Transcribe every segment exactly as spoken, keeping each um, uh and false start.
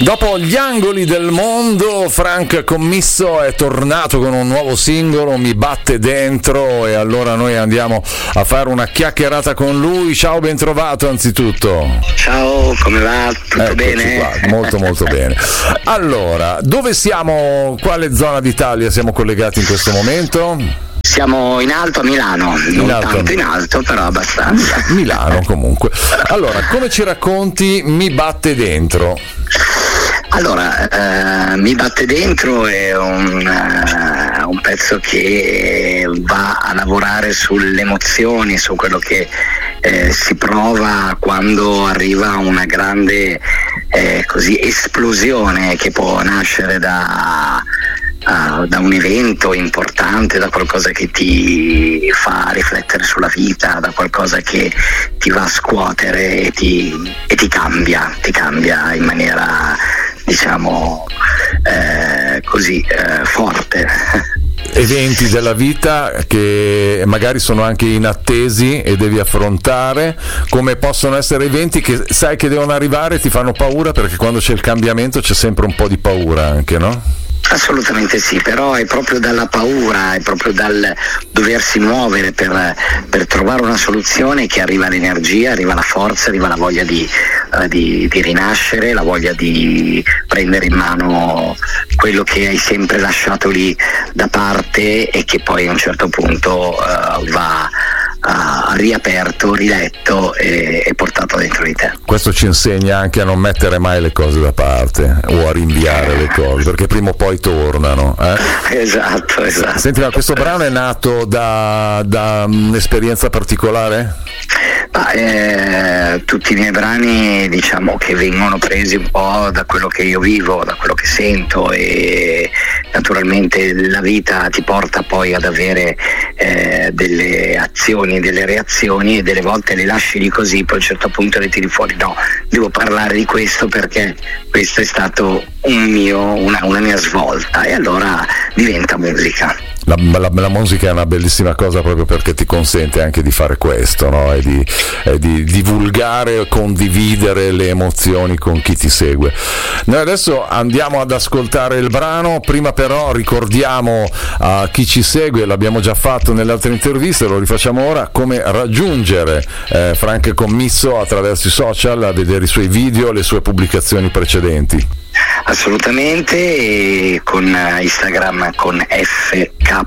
Dopo gli angoli del mondo, Frank Commisso è tornato con un nuovo singolo, Mi batte dentro, e allora noi andiamo a fare una chiacchierata con lui. Ciao, ben trovato anzitutto. Ciao, come va? Tutto Eccoci bene? Qua, molto molto bene. Allora, dove siamo? Quale zona d'Italia siamo collegati in questo momento? Siamo in alto a Milano, In non alto. tanto in alto, però abbastanza. Milano comunque. Allora, come ci racconti Mi batte dentro? Allora, eh, Mi batte dentro è un, uh, un pezzo che va a lavorare sulle emozioni, su quello che eh, si prova quando arriva una grande eh, così esplosione che può nascere da... Uh, da un evento importante, da qualcosa che ti fa riflettere sulla vita, da qualcosa che ti va a scuotere e ti, e ti cambia, ti cambia in maniera, diciamo, eh, così eh, forte. Eventi della vita che magari sono anche inattesi e devi affrontare, come possono essere eventi che sai che devono arrivare e ti fanno paura, perché quando c'è il cambiamento c'è sempre un po' di paura anche, no? Assolutamente sì, però è proprio dalla paura, è proprio dal doversi muovere per, per trovare una soluzione che arriva l'energia, arriva la forza, arriva la voglia di, uh, di, di rinascere, la voglia di prendere in mano quello che hai sempre lasciato lì da parte e che poi a un certo punto uh, va uh, riaperto, riletto e, e portato dentro di te. Questo ci insegna anche a non mettere mai le cose da parte o a rinviare le cose, perché prima o poi tornano. Eh? Esatto, esatto. Senti, ma questo brano è nato da, da un'esperienza particolare? Ma, eh, tutti i miei brani, diciamo, che vengono presi un po' da quello che io vivo, da quello che sento, e naturalmente la vita ti porta poi ad avere eh, delle azioni, delle reazioni, e delle volte le lasci lì così, poi a un certo punto le tiri fuori. No, devo parlare di questo perché questo è stato un mio, una, una mia svolta, e allora diventa musica. La, la, la musica è una bellissima cosa proprio perché ti consente anche di fare questo, no? E di, e di divulgare e condividere le emozioni con chi ti segue. Noi adesso andiamo ad ascoltare il brano, prima però ricordiamo a chi ci segue, l'abbiamo già fatto nelle altre interviste, lo rifacciamo ora, come raggiungere eh, Frank Commisso attraverso i social, a vedere i suoi video, le sue pubblicazioni precedenti. Assolutamente, e con Instagram con F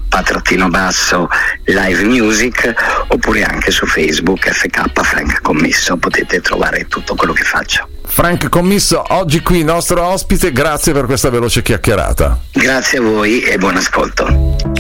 K basso live music, oppure anche su Facebook F K Frank Commisso, potete trovare tutto quello che faccio. Frank Commisso, oggi qui nostro ospite, grazie per questa veloce chiacchierata. Grazie a voi e buon ascolto.